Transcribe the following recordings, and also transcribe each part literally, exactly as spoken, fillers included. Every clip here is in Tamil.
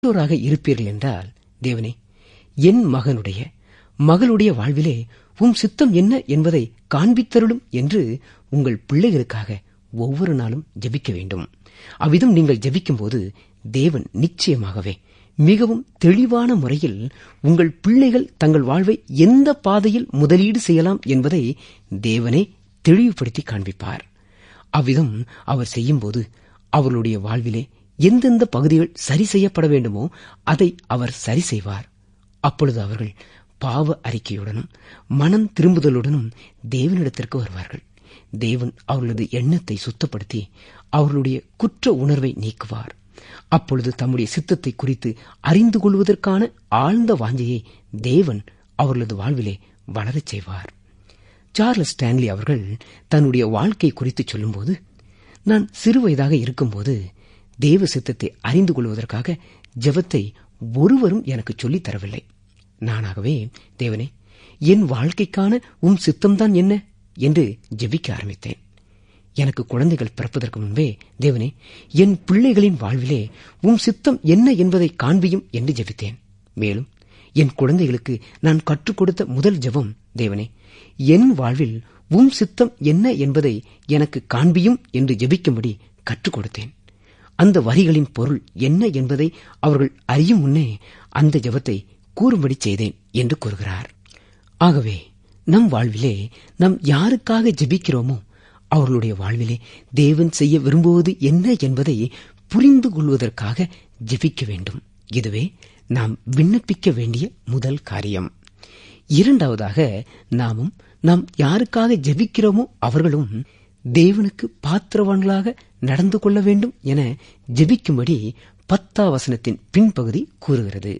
பெற்றோராக இருப்பீர்கள் என்றால், தேவனே, என் மகனுடைய மகளுடைய வாழ்விலே உம் சித்தம் என்ன என்பதை காண்பித்தருளும் என்று உங்கள் பிள்ளைகளுக்காக ஒவ்வொரு நாளும் ஜெபிக்க வேண்டும். அவ்விதம் நீங்கள் ஜெபிக்கும்போது தேவன் நிச்சயமாகவே மிகவும் தெளிவான முறையில் உங்கள் பிள்ளைகள் தங்கள் வாழ்வை எந்த பாதையில் முதலீடு செய்யலாம் என்பதை தேவனே தெளிவுபடுத்தி காண்பிப்பார். அவ்விதம் அவர் செய்யும்போது அவர்களுடைய வாழ்விலே எந்தெந்த பகுதிகள் சரி செய்யப்பட வேண்டுமோ அதை அவர் சரி செய்வார். அப்பொழுது அவர்கள் பாவ அறிக்கையுடனும் மனம் திரும்புதலுடனும் தேவனிடத்திற்கு வருவார்கள். தேவன் அவர்களது எண்ணத்தை சுத்தப்படுத்தி அவர்களுடைய குற்ற உணர்வை நீக்குவார். அப்பொழுது தம்முடைய சித்தத்தை குறித்து அறிந்து கொள்வதற்கான ஆழ்ந்த வாஞ்சையை தேவன் அவர்களது வாழ்விலே வளரச் செய்வார். சார்லஸ் ஸ்டான்லி அவர்கள் தன்னுடைய வாழ்க்கை குறித்து சொல்லும்போது, நான் சிறுவயதாக இருக்கும்போது தேவ சித்தத்தை அறிந்து கொள்வதற்காக ஜெபத்தை ஒருவரும் எனக்கு சொல்லித் தரவில்லை. நானாகவே, தேவனே, என் வாழ்க்கைக்கான உம் சித்தம்தான் என்ன என்று ஜெபிக்க ஆரம்பித்தேன். எனக்கு குழந்தைகள் பிறப்பதற்கு முன்பே, தேவனே, என் பிள்ளைகளின் வாழ்விலே உம் சித்தம் என்ன என்பதை காண்பியும் என்று ஜெபித்தேன். மேலும் என் குழந்தைகளுக்கு நான் கற்றுக் கொடுத்த முதல் ஜெபம், தேவனே, என் வாழ்வில் உம் சித்தம் என்ன என்பதை எனக்கு காண்பியும் என்று ஜெபிக்கும்படி கற்றுக் கொடுத்தேன். அந்த வரிகளின் பொருள் என்ன என்பதை அவர்கள் அறியும் முன்னே அந்த ஜெபத்தை கூறும்படி செய்தேன் என்று கூறுகிறார். ஆகவே நம் வாழ்விலே நாம் யாருக்காக ஜெபிக்கிறோமோ அவர்களுடைய வாழ்விலே தேவன் செய்ய விரும்புவது என்ன என்பதை புரிந்து கொள்வதற்காக ஜெபிக்க வேண்டும். இதுவே நாம் விண்ணப்பிக்க வேண்டிய முதல் காரியம். இரண்டாவதாக, நாமும் நாம் யாருக்காக ஜெபிக்கிறோமோ அவர்களும் தேவனுக்கு பாத்திரவான்களாக நடந்து கொள்ள வேண்டும் என ஜெபிக்கும்படி பத்தாம் வசனத்தின் பின்பகுதி கூறுகிறது.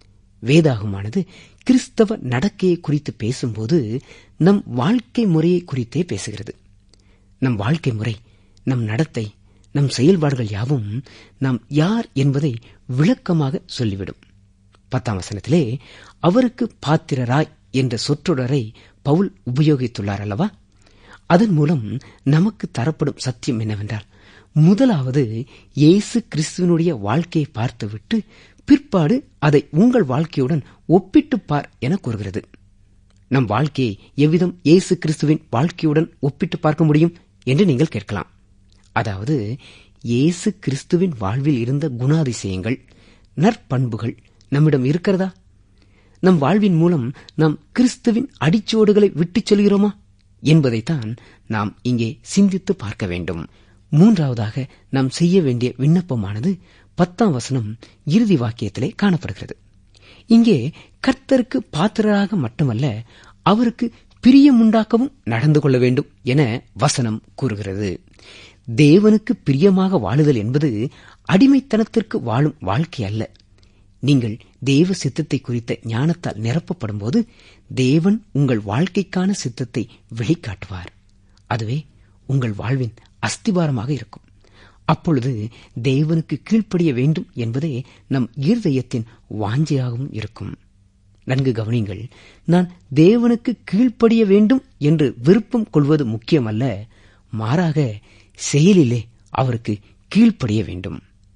வேதாகமானது கிறிஸ்தவ நடக்கையை குறித்து பேசும்போது நம் வாழ்க்கை முறையை குறித்தே பேசுகிறது. நம் வாழ்க்கை முறை, நம் நடத்தை, நம் செயல்பாடுகள் யாவும் நாம் யார் என்பதை விளக்கமாக சொல்லிவிடும். பத்தாம் வசனத்திலே அவருக்கு பாத்திரராய் என்ற சொற்றொடரை பவுல் உபயோகித்துள்ளார் அல்லவா? அதன் மூலம் நமக்கு தரப்படும் சத்தியம் என்னவென்றால், முதலாவது இயேசு கிறிஸ்துவனுடைய வாழ்க்கையை பார்த்துவிட்டு பிற்பாடு அதை உங்கள் வாழ்க்கையுடன் ஒப்பிட்டு பார் என கூறுகிறது. நம் வாழ்க்கையை எவ்விதம் இயேசு கிறிஸ்துவின் வாழ்க்கையுடன் ஒப்பிட்டு பார்க்க முடியும் என்று நீங்கள் கேட்கலாம். அதாவது, இயேசு கிறிஸ்துவின் வாழ்வில் இருந்த குணாதிசயங்கள், நற்பண்புகள் நம்மிடம் இருக்கிறதா? நம் வாழ்வின் மூலம் நாம் கிறிஸ்துவின் அடிச்சுவடுகளை விட்டுச் செல்கிறோமா என்பதைத்தான் நாம் இங்கே சிந்தித்து பார்க்க வேண்டும். மூன்றாவதாக நாம் செய்ய வேண்டிய விண்ணப்பமானது பத்தாம் வசனம் இறுதி வாக்கியத்திலே காணப்படுகிறது. இங்கே கர்த்தருக்கு பாத்திரராக மட்டுமல்ல, அவருக்கு பிரியமுண்டாக்கவும் நடந்து கொள்ள வேண்டும் என வசனம் கூறுகிறது. தேவனுக்கு பிரியமாக வாழுதல் என்பது அடிமைத்தனத்திற்கு வாழும் வாழ்க்கை அல்ல. நீங்கள் தேவ சித்தத்தை குறித்த ஞானத்தால் நிரப்பப்படும் போது தேவன் உங்கள் வாழ்க்கைக்கான சித்தத்தை வெளிக்காட்டுவார். அதுவே உங்கள் வாழ்வின் அஸ்திபாரமாக இருக்கும். அப்பொழுது தேவனுக்கு கீழ்ப்படிய வேண்டும் என்பதே நம் இருதயத்தின் வாஞ்சையாகவும் இருக்கும். நன்கு கவனிங்கள், நான் தேவனுக்கு கீழ்ப்படிய வேண்டும் என்று விருப்பம் கொள்வது முக்கியமல்ல, மாறாக செயலிலே அவருக்கு கீழ்ப்படிய வேண்டும்.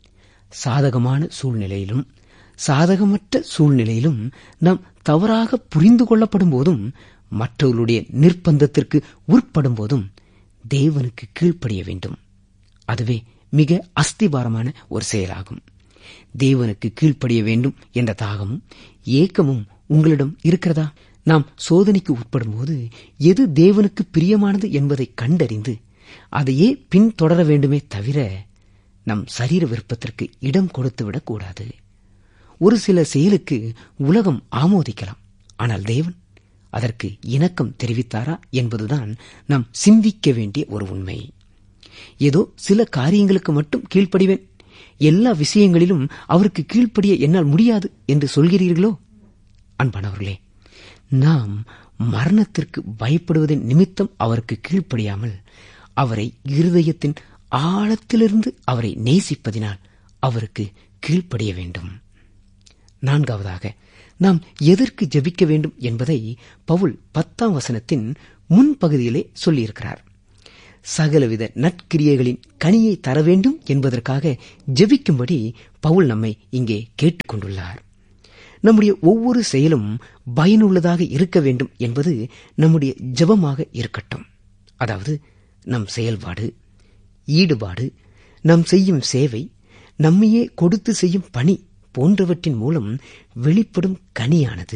சாதகமான சூழ்நிலையிலும் சாதகமற்ற சூழ்நிலையிலும் நாம் தவறாக புரிந்து கொள்ளப்படும் போதும் மற்றவர்களுடைய நிர்பந்தத்திற்கு உட்படும் போதும் தேவனுக்கு கீழ்ப்படிய வேண்டும். அதுவே மிக அஸ்திபாரமான ஒரு செயலாகும். தேவனுக்கு கீழ்ப்படிய வேண்டும் என்ற தாகமும் ஏக்கமும் உங்களிடம் இருக்கிறதா? நாம் சோதனைக்கு உட்படும் போது எது தேவனுக்கு பிரியமானது என்பதை கண்டறிந்து அதையே பின்தொடர வேண்டுமே தவிர நம் சரீர விருப்பத்திற்கு இடம் கொடுத்துவிடக் கூடாது. ஒரு சில செயலுக்கு உலகம் ஆமோதிக்கலாம், ஆனால் தேவன் அதற்கு இணக்கம் தெரிவித்தாரா என்பதுதான் நாம் சிந்திக்க வேண்டிய ஒரு உண்மை. ஏதோ சில காரியங்களுக்கு மட்டும் கீழ்ப்படிவேன், எல்லா விஷயங்களிலும் அவருக்கு கீழ்ப்படிய என்னால் முடியாது என்று சொல்கிறீர்களோ? அன்பானவர்களே, நாம் மரணத்திற்கு பயப்படுவதன் நிமித்தம் அவருக்கு கீழ்ப்படியாமல் அவரை இருதயத்தின் ஆழத்திலிருந்து அவரை நேசிப்பதினால் அவருக்கு கீழ்ப்படிய வேண்டும். நான்காவதாக, நாம் எதற்கு ஜெபிக்க வேண்டும் என்பதை பவுல் பத்தாம் வசனத்தின் முன்பகுதியிலே சொல்லியிருக்கிறார். சகலவித நற்கிரியைகளின் கனியை தர வேண்டும் என்பதற்காக ஜெபிக்கும்படி பவுல் நம்மை இங்கே கேட்டுக் கொண்டுள்ளார். நம்முடைய ஒவ்வொரு செயலும் பயனுள்ளதாக இருக்க வேண்டும் என்பது நம்முடைய ஜெபமாக இருக்கட்டும். அதாவது நம் செயல்பாடு, ஈடுபாடு, நாம் செய்யும் சேவை, நம்மையே கொடுத்து செய்யும் பணி போன்றவற்றின் மூலம் வெளிப்படும் கனியானது,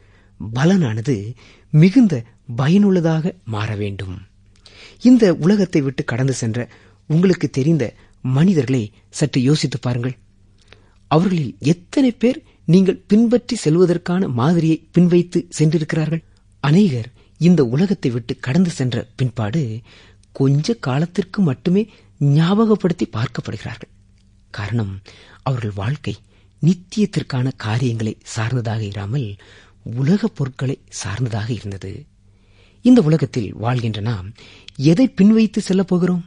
பலனானது மிகுந்த பயனுள்ளதாக மாற வேண்டும். இந்த உலகத்தை விட்டு கடந்து சென்ற உங்களுக்கு தெரிந்த மனிதர்களை சற்று யோசித்து பாருங்கள். அவர்களில் எத்தனை பேர் நீங்கள் பின்பற்றி செல்வதற்கான மாதிரியை பின்வைத்து சென்றிருக்கிறார்கள்? அநேகர் இந்த உலகத்தை விட்டு கடந்து சென்ற பின்பாடு கொஞ்ச காலத்திற்கு மட்டுமே ஞாபகப்படுத்தி பார்க்கப்படுகிறார்கள். காரணம், அவர்கள் வாழ்க்கை நித்தியத்திற்கான காரியங்களை சார்ந்ததாக இராமல் உலகப் பொருட்களை சார்ந்ததாக இருந்தது. இந்த உலகத்தில் வாழ்கின்ற நாம் எதை பின்வைத்து செல்லப் போகிறோம்?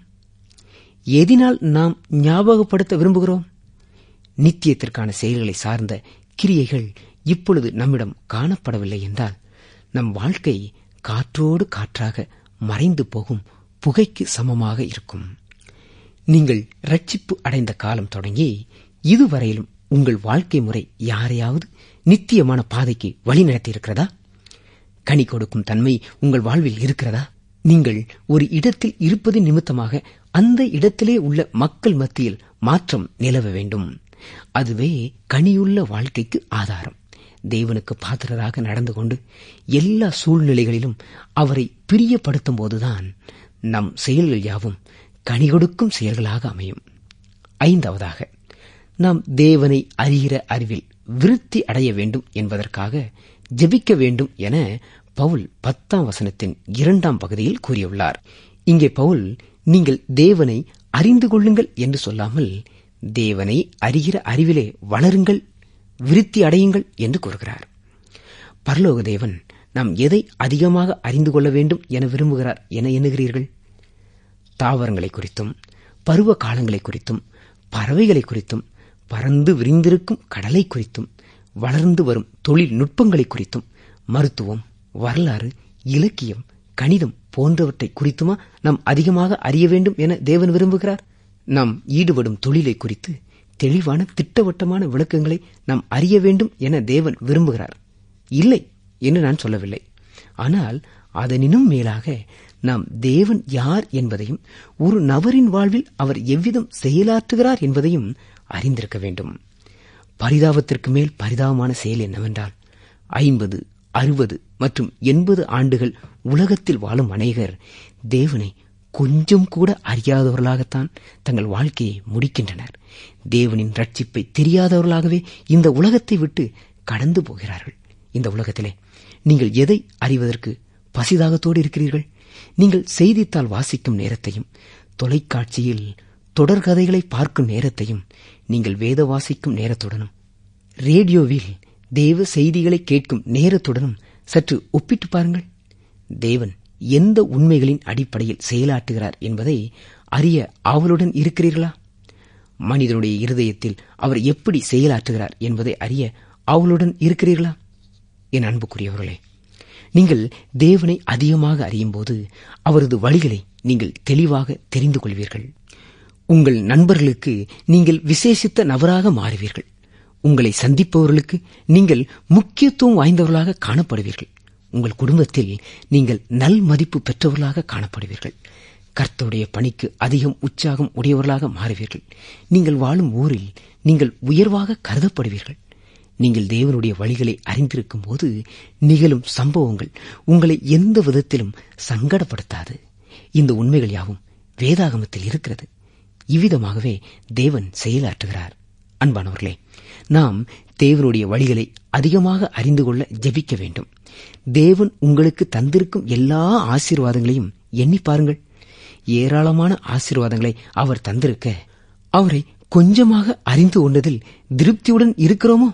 எதினால் நாம் ஞாபகப்படுத்த விரும்புகிறோம்? நித்தியத்திற்கான செயல்களை சார்ந்த கிரியைகள் இப்பொழுது நம்மிடம் காணப்படவில்லை என்றால் நம் வாழ்க்கை காற்றோடு காற்றாக மறைந்து போகும் புகைக்கு சமமாக இருக்கும். நீங்கள் ரட்சிப்பு அடைந்த காலம் தொடங்கி இதுவரையிலும் உங்கள் வாழ்க்கை முறை யாரையாவது நித்தியமான பாதைக்கு வழிநடத்தி இருக்கிறதா? கனி கொடுக்கும் தன்மை உங்கள் வாழ்வில் இருக்கிறதா? நீங்கள் ஒரு இடத்தில் இருப்பது நிமித்தமாக அந்த இடத்திலே உள்ள மக்கள் மத்தியில் மாற்றம் நிலவ வேண்டும். அதுவே கனியுள்ள வாழ்க்கைக்கு ஆதாரம். தேவனுக்கு பாத்திரராக நடந்து கொண்டு எல்லா சூழ்நிலைகளிலும் அவரை பிரியப்படுத்தும் போதுதான் நம் செயல்கள் யாவும் கனி கொடுக்கும் செயல்களாக அமையும். ஐந்தாவதாக, நாம் தேவனை அறிகிற அறிவில் விருத்தி அடைய வேண்டும் என்பதற்காக ஜெபிக்க வேண்டும் என பவுல் பத்தாம் வசனத்தின் இரண்டாம் பகுதியில் கூறியுள்ளார். இங்கே பவுல் நீங்கள் தேவனை அறிந்து கொள்ளுங்கள் என்று சொல்லாமல் தேவனை அறிகிற அறிவிலே வளருங்கள், விருத்தி அடையுங்கள் என்று கூறுகிறார். பரலோக தேவன் நாம் எதை அதிகமாக அறிந்து கொள்ள வேண்டும் என விரும்புகிறார் என எண்ணுகிறீர்கள்? தாவரங்களை குறித்தும், பருவ காலங்களை குறித்தும், பறவைகளை குறித்தும், பறந்து விரிந்திருக்கும் கடலை குறித்தும், வளர்ந்து வரும் தொழில்நுட்பங்களை குறித்தும், மருத்துவம், வரலாறு, இலக்கியம், கணிதம் போன்றவற்றை குறித்துமா நாம் அதிகமாக அறிய வேண்டும் என தேவன் விரும்புகிறார்? நாம் ஈடுபடும் தொழிலை குறித்து தெளிவான திட்டவட்டமான விளக்கங்களை நாம் அறிய வேண்டும் என தேவன் விரும்புகிறார். இல்லை என்று நான் சொல்லவில்லை. ஆனால் அதனினும் மேலாக நாம் தேவன் யார் என்பதையும் ஒரு நபரின் வாழ்வில் அவர் எவ்விதம் செயலாற்றுகிறார் என்பதையும் அறிந்திருக்க வேண்டும். பரிதாபத்திற்கு மேல் பரிதாபமான செயல் என்னவென்றால், ஐம்பது, அறுபது மற்றும் எண்பது ஆண்டுகள் உலகத்தில் வாழும் அநேகர் தேவனை கொஞ்சம் கூட அறியாதவர்களாகத்தான் தங்கள் வாழ்க்கையை முடிக்கின்றனர். தேவனின் ரட்சிப்பை தெரியாதவர்களாகவே இந்த உலகத்தை விட்டு கடந்து போகிறார்கள். இந்த உலகத்திலே நீங்கள் எதை அறிவதற்கு பசிதாகத்தோடு இருக்கிறீர்கள்? நீங்கள் செய்தித்தாள் வாசிக்கும் நேரத்தையும், தொலைக்காட்சியில் தொடர்கதைகளை பார்க்கும் நேரத்தையும், நீங்கள் வேத வாசிக்கும் நேரத்துடனும், ரேடியோவில் தேவ செய்திகளை கேட்கும் நேரத்துடனும் சற்று ஒப்பிட்டு பாருங்கள். தேவன் எந்த உண்மைகளின் அடிப்படையில் செயலாற்றுகிறார் என்பதை அறிய ஆவலுடன் இருக்கிறீர்களா? மனிதனுடைய இருதயத்தில் அவர் எப்படி செயலாற்றுகிறார் என்பதை அறிய ஆவலுடன் இருக்கிறீர்களா? என் அன்புக்குரியவர்களே, நீங்கள் தேவனை அதிகமாக அறியும் போது அவரது வழிகளை நீங்கள் தெளிவாக தெரிந்து கொள்வீர்கள். உங்கள் நண்பர்களுக்கு நீங்கள் விசேஷித்த நபராக மாறுவீர்கள். உங்களை சந்திப்பவர்களுக்கு நீங்கள் முக்கியத்துவம் வாய்ந்தவர்களாக காணப்படுவீர்கள். உங்கள் குடும்பத்தில் நீங்கள் நல் மதிப்பு பெற்றவர்களாக காணப்படுவீர்கள். கர்த்தருடைய பணிக்கு அதிகம் உற்சாகம் உடையவர்களாக மாறுவீர்கள். நீங்கள் வாழும் ஊரில் நீங்கள் உயர்வாக கருதப்படுவீர்கள். நீங்கள் தேவனுடைய வழிகளை அறிந்திருக்கும் போது நிகழும் சம்பவங்கள் உங்களை எந்த விதத்திலும் சங்கடப்படுத்தாது. இந்த உண்மைகள் யாவும் வேதாகமத்தில் இருக்கிறது. இவ்விதமாகவே தேவன் செயலாற்றுகிறார். அன்பானவர்களே, நாம் தேவனுடைய வழிகளை அதிகமாக அறிந்து கொள்ள ஜெபிக்க வேண்டும். தேவன் உங்களுக்கு தந்திருக்கும் எல்லா ஆசீர்வாதங்களையும் எண்ணி பாருங்கள். ஏராளமான ஆசீர்வாதங்களை அவர் தந்திருக்க அவரை கொஞ்சமாக அறிந்து கொண்டதில் திருப்தியுடன் இருக்கிறோமோ?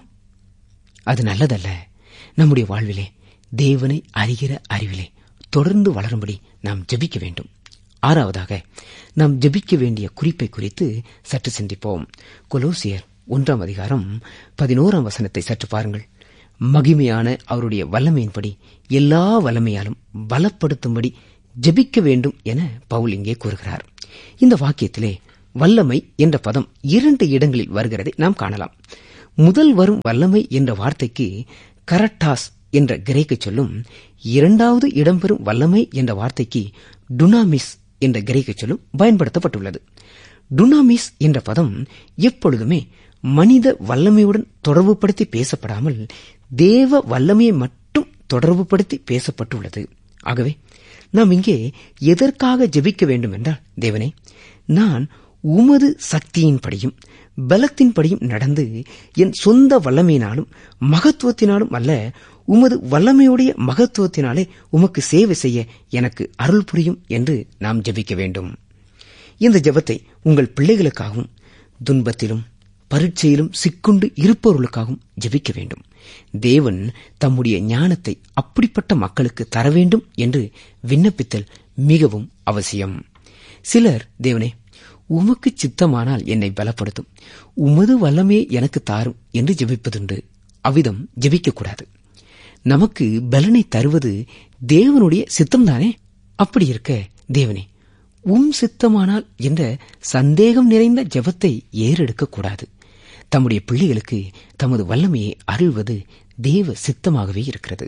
அது நல்லதல்ல. நம்முடைய வாழ்விலே தேவனை அறிகிற அறிவிலே தொடர்ந்து வளரும்படி நாம் ஜெபிக்க வேண்டும். ஆறாவதாக, நாம் ஜெபிக்க வேண்டிய குறிப்பை குறித்து சற்று சிந்திப்போம். கொலோசியர் ஒன்றாம் அதிகாரம் பதினோராம் வசனத்தை சற்று பாருங்கள். மகிமையான அவருடைய வல்லமையின்படி எல்லா வல்லமையாலும் பலப்படுத்தும்படி ஜெபிக்க வேண்டும் என பவுல் இங்கே கூறுகிறார். இந்த வாக்கியத்திலே வல்லமை என்ற பதம் இரண்டு இடங்களில் வருகிறதை நாம் காணலாம். முதல் வரும் வல்லமை என்ற வார்த்தைக்கு கரட்டாஸ் என்ற கிரேக்க சொல்லும், இரண்டாவது இடம்பெறும் வல்லமை என்ற வார்த்தைக்கு டுனாமிஸ் என்ற கிரேக்க சொல்லும் பயன்படுத்தப்பட்டுள்ளது. டுனாமிஸ் என்ற பதம் எப்பொழுதுமே மனித வல்லமையுடன் தொடர்புபடுத்தி பேசப்படாமல் தேவ வல்லமையை மட்டும் தொடர்புபடுத்தி பேசப்பட்டுள்ளது. ஆகவே நாம் இங்கே எதற்காக ஜெபிக்க வேண்டும் என்றால், தேவனே, நான் உமது சக்தியின்படியும் பலத்தின்படியும் நடந்து என் சொந்த வல்லமையினாலும் மகத்துவத்தினாலும் அல்ல, உமது வல்லமையுடைய மகத்துவத்தினாலே உமக்கு சேவை செய்ய எனக்கு அருள் புரியும் என்று நாம் ஜெபிக்க வேண்டும். இந்த ஜெபத்தை உங்கள் பிள்ளைகளுக்காகவும் துன்பத்திலும் பரீட்சையிலும் சிக்குண்டு இருப்பவர்களுக்காகவும் ஜெபிக்க வேண்டும். தேவன் தம்முடைய ஞானத்தை அப்படிப்பட்ட மக்களுக்கு தர வேண்டும் என்று விண்ணப்பித்தல் மிகவும் அவசியம். சிலர், தேவனே, உமக்கு சித்தமானால் என்னை பலப்படுத்தும், உமது வல்லமையை எனக்கு தாரும் என்று ஜெபிப்பதுண்டு. அவ்விதம் ஜெபிக்கக்கூடாது. நமக்கு பலனை தருவது தேவனுடைய சித்தம்தானே. அப்படி இருக்க, தேவனே, உம் சித்தமானால் என்ற சந்தேகம் நிறைந்த ஜெபத்தை ஏறெடுக்கக்கூடாது. தம்முடைய பிள்ளைகளுக்கு தமது வல்லமையை அருள்வது தேவ சித்தமாகவே இருக்கிறது.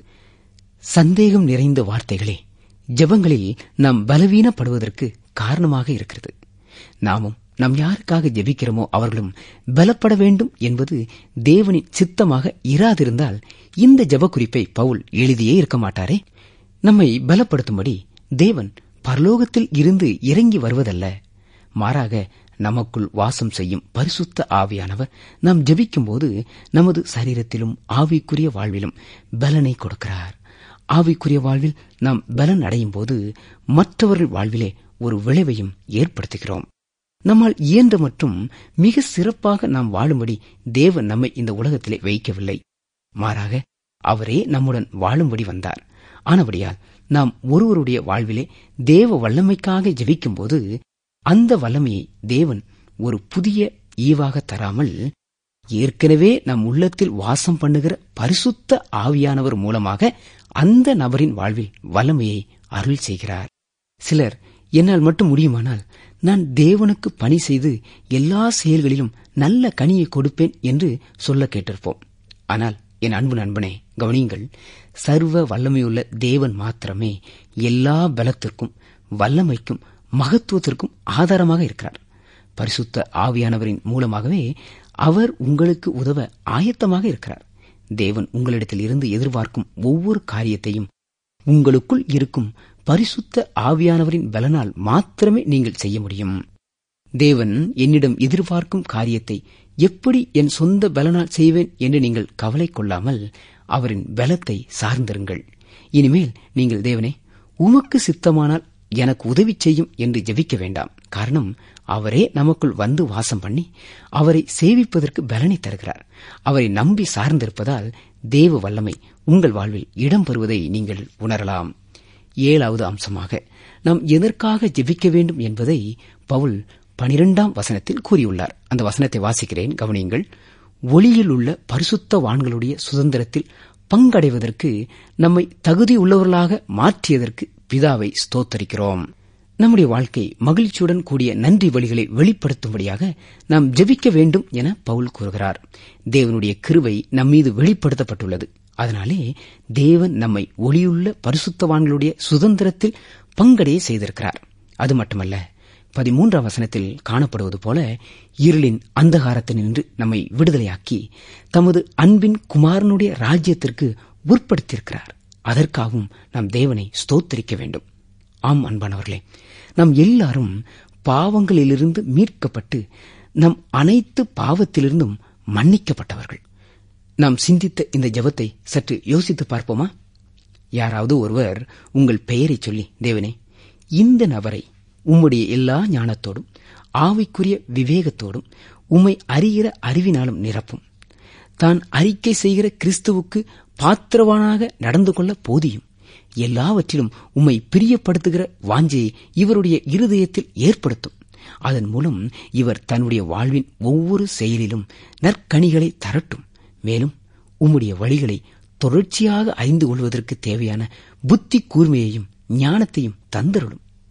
சந்தேகம் நிறைந்த வார்த்தைகளே ஜெபங்களில் நாம் பலவீனப்படுவதற்கு காரணமாக இருக்கிறது. நாமும் நாம் யாருக்காக ஜெபிக்கிறோமோ அவர்களும் பலப்பட வேண்டும் என்பது தேவனின் சித்தமாக இராதிருந்தால் இந்த ஜெப குறிப்பை பவுல் எழுதியே இருக்க மாட்டாரே. நம்மை பலப்படுத்தும்படி தேவன் பரலோகத்தில் இருந்து இறங்கி வருவதல்ல, மாறாக நமக்குள் வாசம் செய்யும் பரிசுத்த ஆவியானவர் நாம் ஜெபிக்கும் போது நமது சரீரத்திலும் ஆவிக்குரிய வாழ்விலும் பலனை கொடுக்கிறார். ஆவிக்குரிய வாழ்வில் நாம் பலன் அடையும் போது மற்றவர்கள் வாழ்விலே ஒரு விளைவையும் ஏற்படுத்துகிறோம். நம்மால் இயன்ற மற்றும் மிக சிறப்பாக நாம் வாழும்படி தேவன் நம்மை இந்த உலகத்திலே வைக்கவில்லை, மாறாக அவரே நம்முடன் வாழும்படி வந்தார். ஆனபடியால் நாம் ஒருவருடைய வாழ்விலே தேவ வல்லமைக்காக ஜெபிக்கும் போது அந்த வல்லமையை தேவன் ஒரு புதிய ஈவாக தராமல் ஏற்கனவே நம் உள்ளத்தில் வாசம் பண்ணுகிற பரிசுத்த ஆவியானவர் மூலமாக அந்த நபரின் வாழ்வில் வல்லமையை அருள் செய்கிறார். சிலர், என்னால் மட்டும் முடியுமானால் நான் தேவனுக்கு பணி செய்து எல்லா செயல்களிலும் நல்ல கனியை கொடுப்பேன் என்று சொல்ல கேட்டிருப்போம். ஆனால் என் அன்பு நண்பனே, கவனியுங்கள், சர்வ வல்லமையுள்ள தேவன் மாத்திரமே எல்லா பலத்திற்கும் வல்லமைக்கும் மகத்துவத்திற்கும் ஆதாரமாக இருக்கிறார். பரிசுத்த ஆவியானவரின் மூலமாகவே அவர் உங்களுக்கு உதவ ஆயத்தமாக இருக்கிறார். தேவன் உங்களிடத்தில் இருந்து எதிர்பார்க்கும் ஒவ்வொரு காரியத்தையும் உங்களுக்குள் இருக்கும் பரிசுத்த ஆவியானவரின் பலனால் மாத்திரமே நீங்கள் செய்ய முடியும். தேவன் என்னிடம் எதிர்பார்க்கும் காரியத்தை எப்படி என் சொந்த பலனால் செய்வேன் என்று நீங்கள் கவலை கொள்ளாமல் அவரின் பலத்தை சார்ந்திருங்கள். இனிமேல் நீங்கள், தேவனே, உமக்கு சித்தமானால் எனக்கு உதவி செய்யும் என்று ஜெபிக்க வேண்டாம். காரணம், அவரே நமக்குள் வந்து வாசம் பண்ணி அவரை சேவிப்பதற்கு பலனை தருகிறார். அவரை நம்பி சார்ந்திருப்பதால் தேவ வல்லமை உங்கள் வாழ்வில் இடம்பெறுவதை நீங்கள் உணரலாம். ஏழாவது அம்சமாக நாம் எதற்காக ஜெபிக்க வேண்டும் என்பதை பவுல் பனிரெண்டாம் வசனத்தில் கூறியுள்ளார். அந்த வசனத்தை வாசிக்கிறேன், கவனியுங்கள். ஒளியில் உள்ள பரிசுத்தவான்களுடைய சுதந்திரத்தில் பங்கடைவதற்கு நம்மை தகுதியுள்ளவர்களாக மாற்றியதற்கு பிதாவை ஸ்தோத்தரிக்கிறோம். நம்முடைய வாழ்க்கை மகிழ்ச்சியுடன் கூடிய நன்றி வழிகளை வெளிப்படுத்தும்படியாக நாம் ஜெபிக்க வேண்டும் என பவுல் கூறுகிறார். தேவனுடைய கிருபை நம்மீது வெளிப்படுத்தப்பட்டுள்ளது. அதனாலே தேவன் நம்மை ஒளியுள்ள பரிசுத்தவான்களுடைய சுதந்திரத்தில் பங்கடைய செய்திருக்கிறார். அது மட்டுமல்ல, பதிமூன்றாம் வசனத்தில் காணப்படுவது போல இருளின் அந்தகாரத்தினின்று நம்மை விடுதலையாக்கி தமது அன்பின் குமாரனுடைய ராஜ்யத்திற்கு உட்படுத்தியிருக்கிறார். அதற்காகவும் நாம் தேவனை ஸ்தோத்திரிக்க வேண்டும். ஆம் அன்பானவர்களே, நாம் எல்லாரும் பாவங்களிலிருந்து மீட்கப்பட்டு நம் அனைத்து பாவத்திலிருந்தும் மன்னிக்கப்பட்டவர்கள். நாம் சிந்தித்த இந்த ஜெபத்தை சற்று யோசித்து பார்ப்போமா? யாராவது ஒருவர் உங்கள் பெயரை சொல்லி, தேவனே, இந்த நபரை உம்முடைய எல்லா ஞானத்தோடும் ஆவிக்குரிய விவேகத்தோடும் உம்மை அறிகிற அறிவினாலும் நிரப்பும், தான் அறிக்கை செய்கிற கிறிஸ்துவுக்கு பாத்திரவானாக நடந்து கொள்ள போதியும், எல்லாவற்றிலும் உம்மை பிரியப்படுத்துகிற வாஞ்சையை இவருடைய இருதயத்தில் ஏற்படுத்தும், அதன் மூலம் இவர் தன்னுடைய வாழ்வின் ஒவ்வொரு செயலிலும் நற்கனிகளை தரட்டும், மேலும் உம்முடைய வழிகளை தொடர்ச்சியாக அறிந்து கொள்வதற்கு தேவையான புத்தி கூர்மையையும் ஞானத்தையும் தந்தருளும்.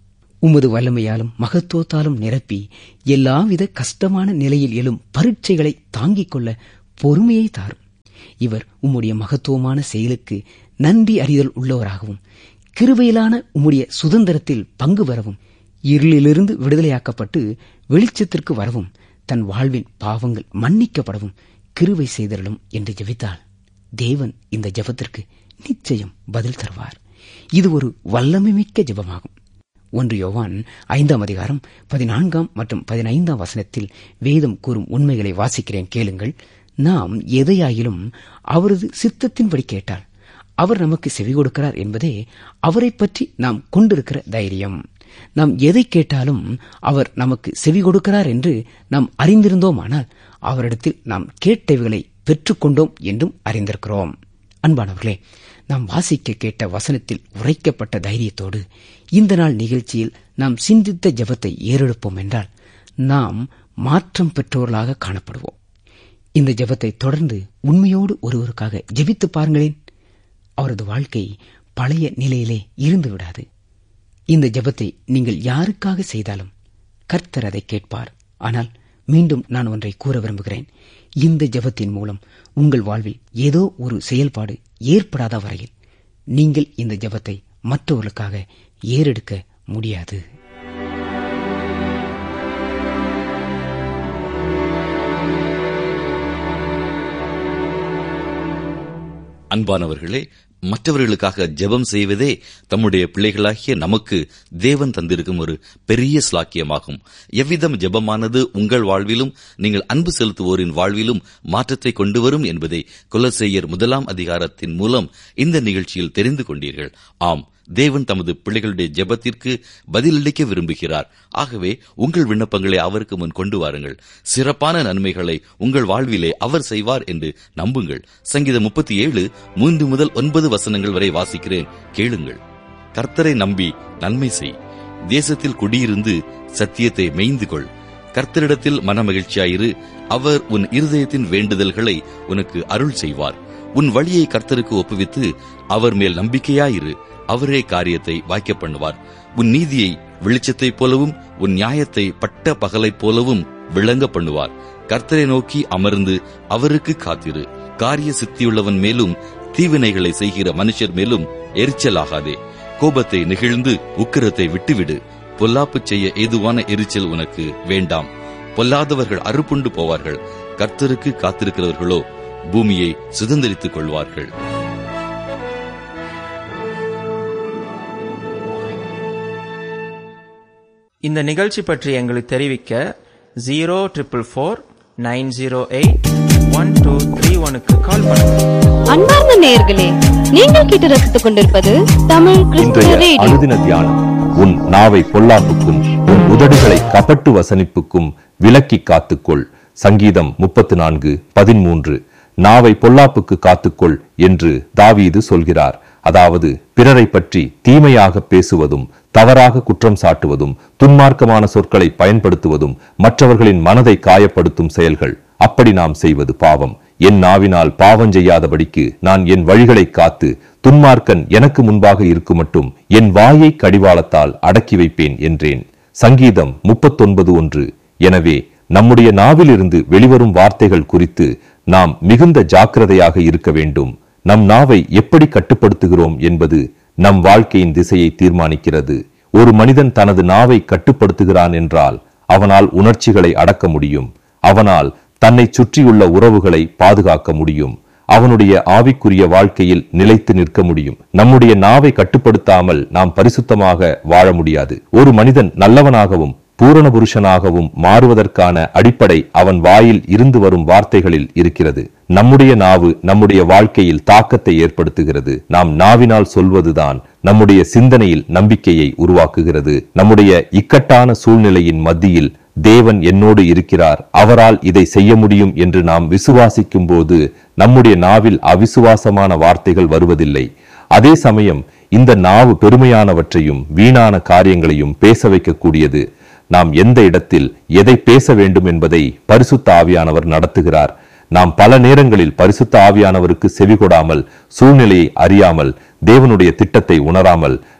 உமது வல்லமையாலும் மகத்துவத்தாலும் நிரப்பி எல்லாவித கஷ்டமான நிலையில் எழும் பரீட்சைகளை தாங்கிக் கொள்ள பொறுமையை தாரும். இவர் உம்முடைய மகத்துவமான செயலுக்கு நன்றி அறிதல் உள்ளவராகவும் கிருபையிலான உம்முடைய சுதந்திரத்தில் பங்கு பெறவும் இருளிலிருந்து விடுதலையாக்கப்பட்டு வெளிச்சத்திற்கு வரவும் தன் வாழ்வின் பாவங்கள் மன்னிக்கப்படவும் கிருபை செய்தருளும் என்று ஜெபித்தாள். தேவன் இந்த ஜெபத்திற்கு நிச்சயம் பதில் தருவார். இது ஒரு வல்லமைமிக்க ஜெபமாகும். ஒன்று யோவான் ஐந்தாம் அதிகாரம் பதினான்காம் மற்றும் பதினைந்தாம் வசனத்தில் வேதம் கூறும் உண்மைகளை வாசிக்கிறேன், கேளுங்கள். நாம் எதையாயிலும் அவரது சித்தத்தின்படி கேட்டால் அவர் நமக்கு செவி கொடுக்கிறார் என்பதே அவரை பற்றி நாம் கொண்டிருக்கிற தைரியம். நாம் எதை கேட்டாலும் அவர் நமக்கு செவி கொடுக்கிறார் என்று நாம் அறிந்திருந்தோமானால் அவரிடத்தில் நாம் கேட்டவைகளை பெற்றுக்கொண்டோம் என்றும் அறிந்திருக்கிறோம். அன்பானவர்களே, நாம் வாசிக்க கேட்ட வசனத்தில் உரைக்கப்பட்ட தைரியத்தோடு இந்த நாள் நிகழ்ச்சியில் நாம் சிந்தித்த ஜெபத்தை ஏறெடுப்போம் என்றால் நாம் மாற்றம் பெற்றவர்களாக காணப்படுவோம். இந்த ஜெபத்தை தொடர்ந்து உண்மையோடு ஒருவருக்காக ஜெபித்து பாருங்களேன். அவரது வாழ்க்கை பழைய நிலையிலே இருந்து விடாது. இந்த ஜெபத்தை நீங்கள் யாருக்காக செய்தாலும் கர்த்தர் அதை கேட்பார். ஆனால் மீண்டும் நான் ஒன்றை கூற விரும்புகிறேன். இந்த ஜெபத்தின் மூலம் உங்கள் வாழ்வில் ஏதோ ஒரு செயல்பாடு ஏற்படாத வரையில் நீங்கள் இந்த ஜெபத்தை மற்றவர்களுக்காக ஏறெடுக்க முடியாது. அன்பானவர்களே, மற்றவர்களுக்காக ஜெபம் செய்வதே தம்முடைய பிள்ளைகளாகிய நமக்கு தேவன் தந்திருக்கும் ஒரு பெரிய ஸ்லாக்கியமாகும். எவ்விதம் ஜெபமானது உங்கள் வாழ்விலும் நீங்கள் அன்பு செலுத்துவோரின் வாழ்விலும் மாற்றத்தை கொண்டு வரும் என்பதை கொலோசையர் முதலாம் அதிகாரத்தின் மூலம் இந்த நிகழ்ச்சியில் தெரிந்து கொண்டீர்கள். ஆம், தேவன் தமது பிள்ளைகளுடைய ஜெபத்திற்கு பதிலளிக்க விரும்புகிறார். ஆகவே உங்கள் விண்ணப்பங்களை அவருக்கு முன் கொண்டு வாருங்கள். சிறப்பான நன்மைகளை உங்கள் வாழ்விலே அவர் செய்வார் என்று நம்புங்கள். சங்கீதம் முப்பத்தி ஏழு மூன்று முதல் ஒன்பது வசனங்கள் வரை வாசிக்கிறேன், கேளுங்கள். கர்த்தரை நம்பி நன்மை செய், தேசத்தில் குடியிருந்து சத்தியத்தை மேய்ந்து கொள். கர்த்தரிடத்தில் மனமகிழ்ச்சியாயிரு, அவர் உன் இருதயத்தின் வேண்டுதல்களை உனக்கு அருள் செய்வார். உன் வழியை கர்த்தருக்கு ஒப்புவித்து அவர் மேல் நம்பிக்கையாயிரு, அவரே காரியத்தை வாய்க்க பண்ணுவார். உன் நீதியை வெளிச்சத்தைப் போலவும் உன் நியாயத்தை பட்ட பகலைப் போலவும் விளங்க பண்ணுவார். கர்த்தரை நோக்கி அமர்ந்து அவருக்கு காத்திரு. காரிய சித்தியுள்ளவன் மேலும் தீவினைகளை செய்கிற மனுஷர் மேலும் எரிச்சலாகாதே. கோபத்தை நெகிழ்ந்து உக்கிரத்தை விட்டுவிடு. பொல்லாப்பு செய்ய ஏதுவான எரிச்சல் உனக்கு வேண்டாம். பொல்லாதவர்கள் அறுப்புண்டு போவார்கள். கர்த்தருக்கு காத்திருக்கிறவர்களோ பூமியை சுதந்திரித்துக் கொள்வார்கள். இந்த நிகழ்ச்சி பற்றி எங்களுக்கு தெரிவிக்க zero triple four nine zero eight one two three ஒனுக்கு கால் பண்ணுங்க. அன்பார்ந்த நேயர்களே, நீங்கள் கேட்டு ரசித்துக் கொண்டிருப்பது தமிழ் கிறிஸ்துவ ரேடியோ. அனுதின தியானம். உன் நாவை பொல்லாப்புக்கும் உன் உதடுகளை கபட்டு வசனிப்புக்கும் விலக்கி காத்துக்கொள். சங்கீதம் முப்பத்து நான்கு பதிமூன்று. நாவை பொல்லாப்புக்கு காத்துக்கொள் என்று தாவீது சொல்கிறார். அதாவது பிறரை பற்றி தீமையாக பேசுவதும், தவறாக குற்றம் சாட்டுவதும், துன்மார்க்கமான சொற்களை பயன்படுத்துவதும் மற்றவர்களின் மனதை காயப்படுத்தும் செயல்கள். அப்படி நாம் செய்வது பாவம். என் நாவினால் பாவம் செய்யாதபடிக்கு நான் என் வழிகளை காத்து துன்மார்க்கன் எனக்கு முன்பாக இருக்கும் மட்டும் என் வாயை கடிவாளத்தால் அடக்கி வைப்பேன் என்றேன். சங்கீதம் முப்பத்தொன்பது ஒன்று. எனவே நம்முடைய நாவிலிருந்து வெளிவரும் வார்த்தைகள் குறித்து நாம் மிகுந்த ஜாக்கிரதையாக இருக்க வேண்டும். நம் நாவை எப்படி கட்டுப்படுத்துகிறோம் என்பது நம் வாழ்க்கையின் திசையை தீர்மானிக்கிறது. ஒரு மனிதன் தனது நாவை கட்டுப்படுத்துகிறான் என்றால் அவனால் உணர்ச்சிகளை அடக்க முடியும். அவனால் தன்னை சுற்றியுள்ள உறவுகளை பாதுகாக்க முடியும். அவனுடைய ஆவிக்குரிய வாழ்க்கையில் நிலைத்து நிற்க முடியும். நம்முடைய நாவை கட்டுப்படுத்தாமல் நாம் பரிசுத்தமாக வாழ முடியாது. ஒரு மனிதன் நல்லவனாகவும் பூரண புருஷனாகவும் மாறுவதற்கான அடிப்படை அவன் வாயில் இருந்து வரும் வார்த்தைகளில் இருக்கிறது. நம்முடைய நாவு நம்முடைய வாழ்க்கையில் தாக்கத்தை ஏற்படுத்துகிறது. நாம் நாவினால் சொல்வதுதான் நம்முடைய சிந்தனையில் நம்பிக்கையை உருவாக்குகிறது. நம்முடைய இக்கட்டான சூழ்நிலையின் மத்தியில் தேவன் என்னோடு இருக்கிறார், அவரால் இதை செய்ய முடியும் என்று நாம் விசுவாசிக்கும் போது நம்முடைய நாவில் அவிசுவாசமான வார்த்தைகள் வருவதில்லை. அதே சமயம் இந்த நாவு பெருமையானவற்றையும் வீணான காரியங்களையும் பேச வைக்கக்கூடியது. நாம் எந்த இடத்தில் எதை பேச வேண்டும் என்பதை பரிசுத்த ஆவியானவர் நடத்துகிறார். நாம் பல நேரங்களில் பரிசுத்த ஆவியானவருக்கு செவிகொடாமல், சூழ்நிலையை அறியாமல், தேவனுடைய திட்டத்தை உணராமல்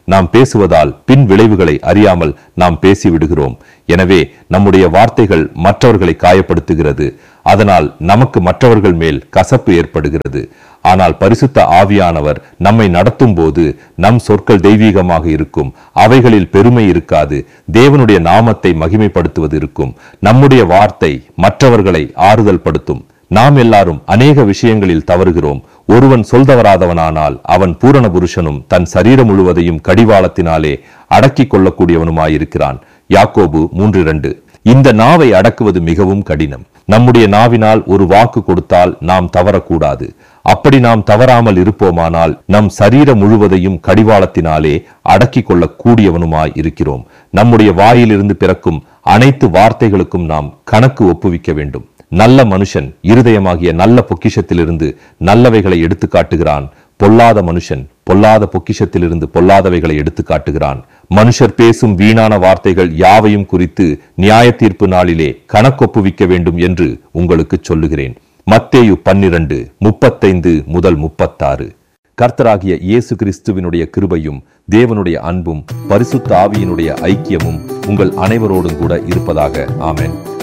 நாம் பேசுவதால் பின் விளைவுகளை அறியாமல் நாம் பேசிவிடுகிறோம். எனவே நம்முடைய வார்த்தைகள் மற்றவர்களை காயப்படுத்துகிறது. அதனால் நமக்கு மற்றவர்கள் மேல் கசப்பு ஏற்படுகிறது. ஆனால் பரிசுத்த ஆவியானவர் நம்மை நடத்தும் போது நம் சொற்கள் தெய்வீகமாக இருக்கும். அவைகளில் பெருமை இருக்காது. தேவனுடைய நாமத்தை மகிமைப்படுத்துவது இருக்கும். நம்முடைய வார்த்தை மற்றவர்களை ஆறுதல் படுத்தும். நாம் எல்லாரும் அநேக விஷயங்களில் தவறுகிறோம். ஒருவன் சொல்தவராதவனானால் அவன் பூரண புருஷனும் தன் சரீரம் முழுவதையும் கடிவாளத்தினாலே அடக்கிக் கொள்ளக்கூடியவனுமாயிருக்கிறான். யாக்கோபு மூன்று இரண்டு. இந்த நாவை அடக்குவது மிகவும் கடினம். நம்முடைய நாவினால் ஒரு வாக்கு கொடுத்தால் நாம் தவறக்கூடாது. அப்படி நாம் தவறாமல் இருப்போமானால் நம் சரீரம் முழுவதையும் கடிவாளத்தினாலே அடக்கிக் கொள்ளக் கூடியவனுமாய் இருக்கிறோம். நம்முடைய வாயிலிருந்து பிறக்கும் அனைத்து வார்த்தைகளுக்கும் நாம் கணக்கு ஒப்புவிக்க வேண்டும். நல்ல மனுஷன் இருதயமாகிய நல்ல பொக்கிஷத்திலிருந்து நல்லவைகளை எடுத்து காட்டுகிறான். பொல்லாத மனுஷன் பொல்லாத பொக்கிஷத்திலிருந்து பொல்லாதவைகளை எடுத்து காட்டுகிறான். மனுஷர் பேசும் வீணான வார்த்தைகள் யாவையும் குறித்து நியாய தீர்ப்பு நாளிலே கணக்கொப்புவிக்க வேண்டும் என்று உங்களுக்கு சொல்லுகிறேன். மத்தேயு பன்னிரண்டு முப்பத்தைந்து முதல் முப்பத்தாறு. கர்த்தராகிய இயேசு கிறிஸ்துவினுடைய கிருபையும் தேவனுடைய அன்பும் பரிசுத்த ஆவியினுடைய ஐக்கியமும் உங்கள் அனைவரோடும் கூட இருப்பதாக. ஆமென்.